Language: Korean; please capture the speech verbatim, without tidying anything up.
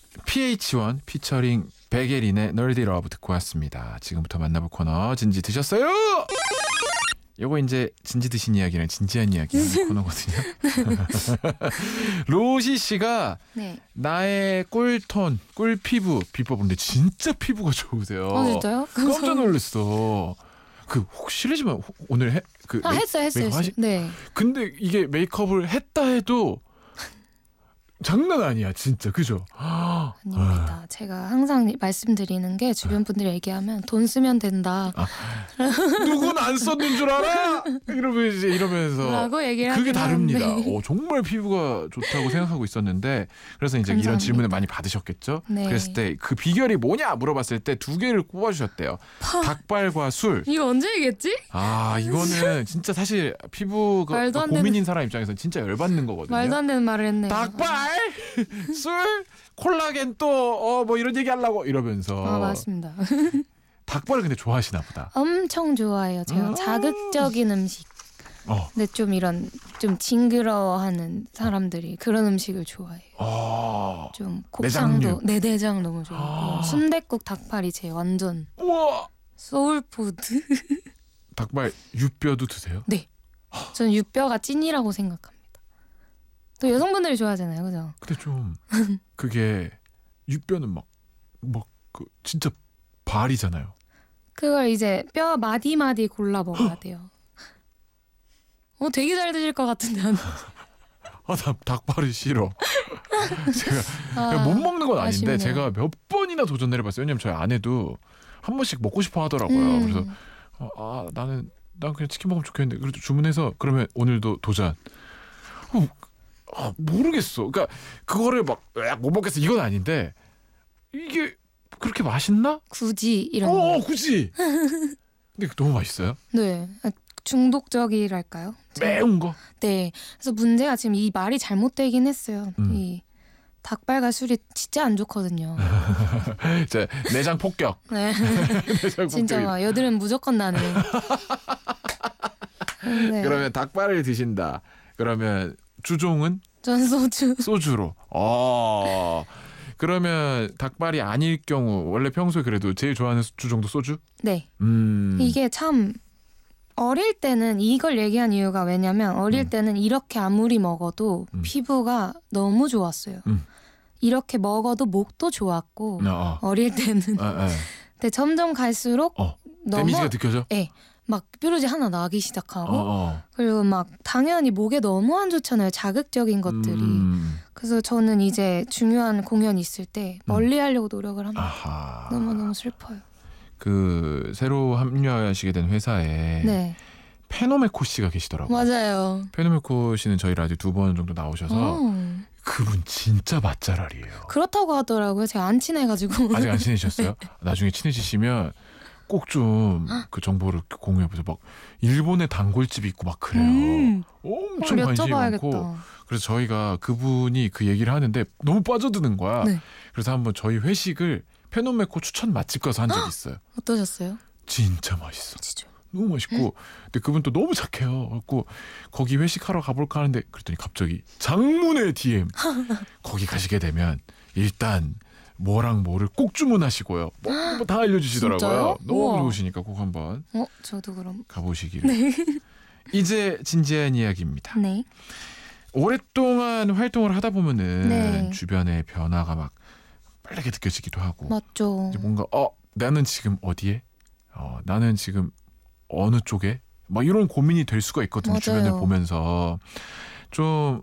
피에이치원 피처링 백예린의 널디 러브 듣고 왔습니다. 지금부터 만나볼 코너 진지 드셨어요? 요거 이제 진지 드신 이야기는 진지한 이야기 하는 코너거든요. 로시 씨가 네. 나의 꿀톤, 꿀피부 비법. 근데 진짜 피부가 좋으세요. 아 진짜요? 깜짝 놀랐어. 그 혹시 실례지만 혹- 오늘 해, 그 아 메이- 했어요 했어요. 메이크업 하시- 네. 근데 이게 메이크업을 했다 해도 장난 아니야 진짜. 그죠? 아닙니다. 제가 항상 말씀드리는 게 주변 분들이 얘기하면 돈 쓰면 된다. 누군 안 썼는 줄 알아? 이러면 이제 이러면서 라고 얘기를 그게 하긴 다릅니다. 하는데. 오, 정말 피부가 좋다고 생각하고 있었는데 그래서 이제 이런 감사합니다. 질문을 많이 받으셨겠죠. 네. 그랬을 때 그 비결이 뭐냐 물어봤을 때 두 개를 꼽아주셨대요. 닭발과 술. 이거 언제 얘기했지? 아 이거는 진짜 사실 피부가 말도 안 고민인 사람 입장에서는 진짜 열받는 거거든요. 말도 안 되는 말을 했네요. 닭발, 술, 콜라겐 또 어 뭐 이런 얘기 하려고 이러면서. 아 맞습니다. 닭발을 근데 좋아하시나 보다. 엄청 좋아해요. 제가 음. 자극적인 음식. 어. 근데 좀 이런 좀 징그러워하는 사람들이 그런 음식을 좋아해요. 어. 좀 내장류. 곱창도 내 내장 너무 좋아하고 아. 순댓국 닭발이 제 완전 우와. 소울푸드. 닭발 육뼈도 드세요? 저는 육뼈가 찐이라고 생각합니다. 또 여성분들이 좋아하잖아요, 그죠? 근데 좀 그게 육뼈는 막 막 그 진짜 발이잖아요. 그걸 이제 뼈 마디 마디 골라 먹어야 돼요. 어, 되게 잘 드실 것 같은데. 아, 나 닭발이 싫어. 제가 아, 못 먹는 건 아닌데 아쉽네요. 제가 몇 번이나 도전을 해봤어요. 왜냐면 저희 아내도 한 번씩 먹고 싶어 하더라고요. 음. 그래서 어, 아 나는 난 그냥 치킨 먹으면 좋겠는데 그래도 주문해서 그러면 오늘도 도전. 어, 아, 모르겠어. 그러니까 그거를 막 못 먹겠어 이건 아닌데 이게 그렇게 맛있나? 굳이 이런. 어 거. 굳이. 근데 너무 맛있어요. 네. 아, 중독적이랄까요? 매운 거. 네. 그래서 문제가 지금 이 말이 잘못되긴 했어요. 음. 이 닭발과 술이 진짜 안 좋거든요. 자, 내장 폭격. 네. 내장 진짜 폭격이. 막 여드름 무조건 나는. 네. 그러면 닭발을 드신다. 그러면 주종은 전 소주. 소주로. 어. 그러면 닭발이 아닐 경우 원래 평소에 그래도 제일 좋아하는 주종도 소주? 네. 음. 이게 참 어릴 때는 이걸 얘기한 이유가 왜냐면 어릴 음. 때는 이렇게 아무리 먹어도 음. 피부가 너무 좋았어요. 음. 이렇게 먹어도 목도 좋았고 어. 어릴 때는. 어, 어. 근데 점점 갈수록 어. 너무 데미지가 느껴져? 예. 막 뾰루지 하나 나기 시작하고 어, 어. 그리고 막 당연히 목에 너무 안 좋잖아요. 자극적인 것들이. 음. 그래서 저는 이제 중요한 공연 있을 때 멀리 하려고 노력을 합니다. 아하. 너무너무 슬퍼요. 그 새로 합류하시게 된 회사에 네. 페노메코 씨가 계시더라고요. 맞아요. 페노메코 씨는 저희 라디오 두 번 정도 나오셔서 어. 그분 진짜 맛잘알이에요. 그렇다고 하더라고요. 제가 안 친해가지고. 아직 안 친해지셨어요? 나중에 친해지시면 꼭 좀 그 정보를 공유해보세요. 막 일본에 단골집 있고 막 그래요. 음. 엄청 어, 관심이 여쭤봐야겠다. 많고 그래서 저희가 그분이 그 얘기를 하는데 너무 빠져드는 거야. 네. 그래서 한번 저희 회식을 페노메코 추천 맛집 가서 한 적이 있어요. 어떠셨어요? 진짜 맛있어. 진짜. 너무 맛있고 근데 그분 또 너무 착해요. 그래갖고 거기 회식하러 가볼까 하는데 그랬더니 갑자기 장문의 디엠 거기 가시게 되면 일단 뭐랑 뭐를 꼭 주문하시고요. 뭐 다 알려주시더라고요. 진짜요? 너무 우와. 좋으시니까 꼭 한번 어, 저도 그럼. 가보시기를. 이제 진지한 이야기입니다. 네. 오랫동안 활동을 하다 보면은 네. 주변의 변화가 막 빠르게 느껴지기도 하고 맞죠. 이제 뭔가 어 나는 지금 어디에? 어 나는 지금 어느 쪽에? 막 이런 고민이 될 수가 있거든요. 맞아요. 주변을 보면서 좀